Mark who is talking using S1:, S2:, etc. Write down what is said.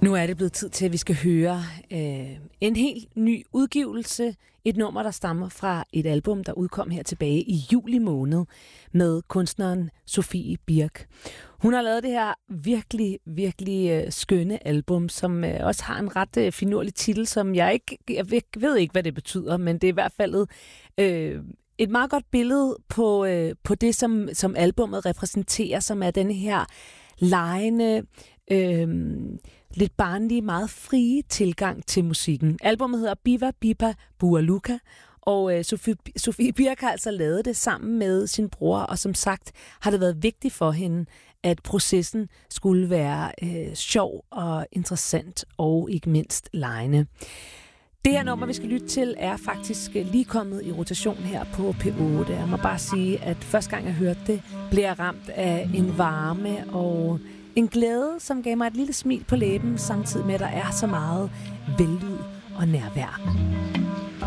S1: Nu er det blevet tid til, at vi skal høre en helt ny udgivelse. Et nummer, der stammer fra et album, der udkom her tilbage i juli måned med kunstneren Sofie Birk. Hun har lavet det her virkelig skønne album, som også har en ret finurlig titel, som jeg ved ikke, hvad det betyder, men det er i hvert fald et meget godt billede på det, som albummet repræsenterer, som er den her legende, lidt barnlige, meget frie tilgang til musikken. Albummet hedder Biva Bipa Bualuka, og Sofie Birk har altså lavet det sammen med sin bror, og som sagt har det været vigtigt for hende, at processen skulle være sjov og interessant, og ikke mindst legende. Det her nummer, vi skal lytte til, er faktisk lige kommet i rotation her på P8. Jeg må bare sige, at første gang jeg hørte det, blev jeg ramt af en varme og en glæde, som gav mig et lille smil på læben, samtidig med, at der er så meget vellyd og nærvær.